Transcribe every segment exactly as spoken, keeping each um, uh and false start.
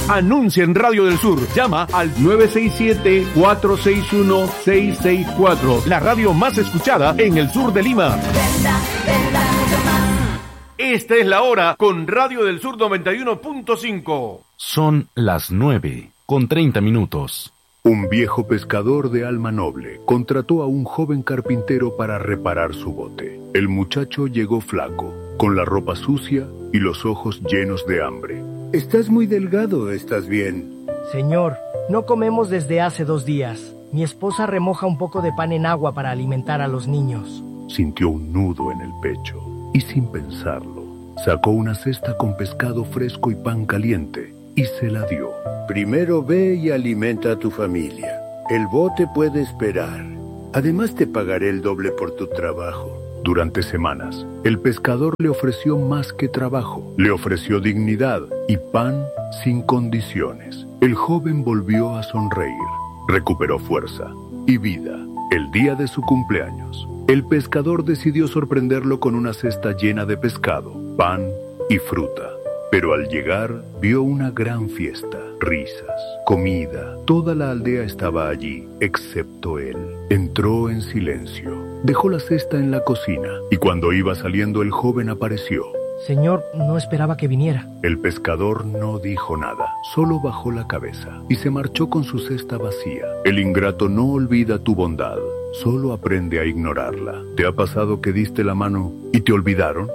Anuncia en Radio del Sur. Llama al nueve seis siete, cuatro seis uno, seis seis cuatro. La radio más escuchada en el sur de Lima. Venda, venda, mucho más. Esta es la hora con Radio del Sur noventa y uno punto cinco. Son las nueve con treinta minutos. Un viejo pescador de alma noble contrató a un joven carpintero para reparar su bote. El muchacho llegó flaco, con la ropa sucia y los ojos llenos de hambre. Estás muy delgado, ¿estás bien? Señor, no comemos desde hace dos días. Mi esposa remoja un poco de pan en agua para alimentar a los niños. Sintió un nudo en el pecho y sin pensarlo, sacó una cesta con pescado fresco y pan caliente y se la dio. Primero ve y alimenta a tu familia. El bote puede esperar. Además te pagaré el doble por tu trabajo. Durante semanas, el pescador le ofreció más que trabajo. Le ofreció dignidad y pan sin condiciones. El joven volvió a sonreír. Recuperó fuerza y vida. El día de su cumpleaños, el pescador decidió sorprenderlo con una cesta llena de pescado, pan y fruta. Pero al llegar, vio una gran fiesta, risas, comida. Toda la aldea estaba allí, excepto él. Entró en silencio, dejó la cesta en la cocina, y cuando iba saliendo el joven apareció. Señor, no esperaba que viniera. El pescador no dijo nada, solo bajó la cabeza y se marchó con su cesta vacía. El ingrato no olvida tu bondad, solo aprende a ignorarla. ¿Te ha pasado que diste la mano y te olvidaron?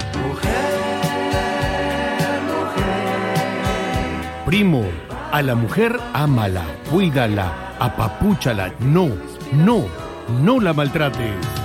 Primo, a la mujer ámala, cuídala, apapúchala. No, no, no la maltrates.